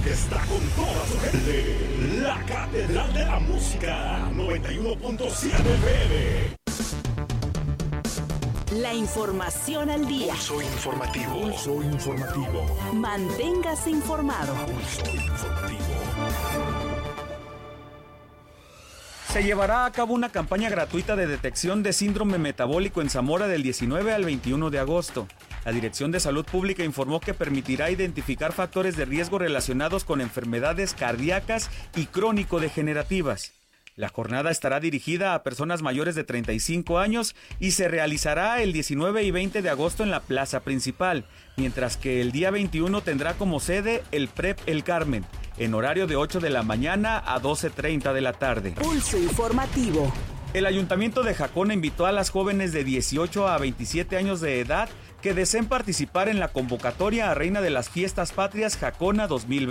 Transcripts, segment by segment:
está con toda su gente. La Catedral de la Música, 91.7 FM. La información al día. Pulso informativo. Pulso informativo. Manténgase informado. Pulso informativo. Se llevará a cabo una campaña gratuita de detección de síndrome metabólico en Zamora del 19 al 21 de agosto. La Dirección de Salud Pública informó que permitirá identificar factores de riesgo relacionados con enfermedades cardíacas y crónico-degenerativas. La jornada estará dirigida a personas mayores de 35 años y se realizará el 19 y 20 de agosto en la plaza principal, mientras que el día 21 tendrá como sede el PREP El Carmen, en horario de 8 de la mañana a 12:30 de la tarde. Pulso informativo. El Ayuntamiento de Jacona invitó a las jóvenes de 18 a 27 años de edad que deseen participar en la convocatoria a Reina de las Fiestas Patrias Jacona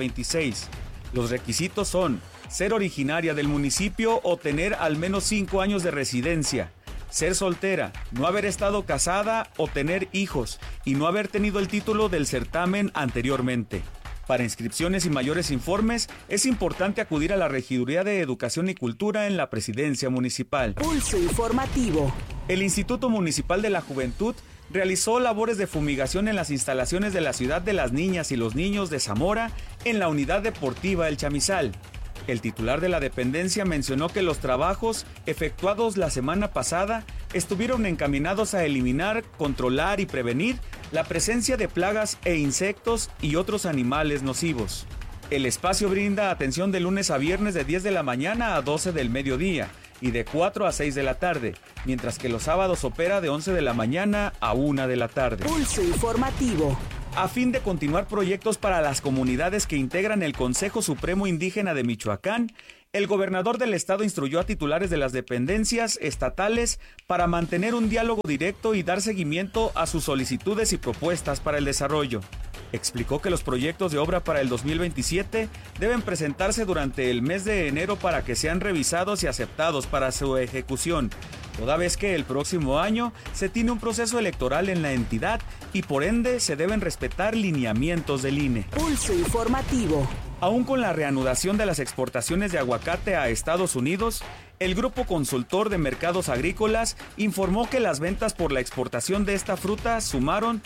2026. Los requisitos son ser originaria del municipio o tener al menos 5 años de residencia, ser soltera, no haber estado casada o tener hijos y no haber tenido el título del certamen anteriormente. Para inscripciones y mayores informes, es importante acudir a la Regiduría de Educación y Cultura en la Presidencia Municipal. Pulso informativo. El Instituto Municipal de la Juventud realizó labores de fumigación en las instalaciones de la Ciudad de las Niñas y los Niños de Zamora en la Unidad Deportiva El Chamizal. El titular de la dependencia mencionó que los trabajos efectuados la semana pasada estuvieron encaminados a eliminar, controlar y prevenir la presencia de plagas e insectos y otros animales nocivos. El espacio brinda atención de lunes a viernes de 10 de la mañana a 12 del mediodía y de 4 a 6 de la tarde, mientras que los sábados opera de 11 de la mañana a 1 de la tarde. Pulso informativo. A fin de continuar proyectos para las comunidades que integran el Consejo Supremo Indígena de Michoacán, el gobernador del estado instruyó a titulares de las dependencias estatales para mantener un diálogo directo y dar seguimiento a sus solicitudes y propuestas para el desarrollo. Explicó que los proyectos de obra para el 2027 deben presentarse durante el mes de enero para que sean revisados y aceptados para su ejecución, toda vez que el próximo año se tiene un proceso electoral en la entidad y por ende se deben respetar lineamientos del INE. Pulso informativo. Aún con la reanudación de las exportaciones de aguacate a Estados Unidos, el Grupo Consultor de Mercados Agrícolas informó que las ventas por la exportación de esta fruta sumaron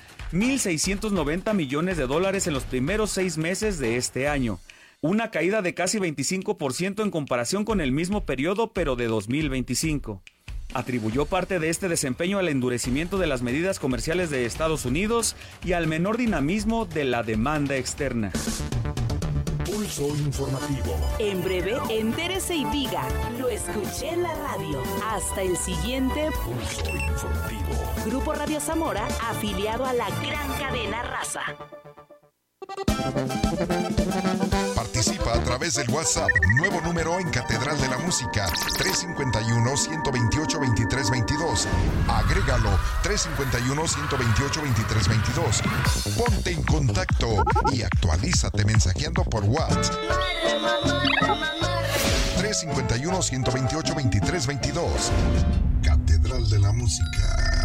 $1,690 millones en los primeros 6 meses de este año, una caída de casi 25% en comparación con el mismo periodo pero de 2025. Atribuyó parte de este desempeño al endurecimiento de las medidas comerciales de Estados Unidos y al menor dinamismo de la demanda externa. Pulso informativo. En breve, entérese y diga, lo escuché en la radio. Hasta el siguiente Pulso informativo. Grupo Radio Zamora, afiliado a la gran cadena Raza. Participa a través del WhatsApp, nuevo número en Catedral de la Música, 351-128-2322. Agrégalo, 351-128-2322. Ponte en contacto y actualízate mensajeando por WhatsApp. 351-128-2322. Catedral de la Música.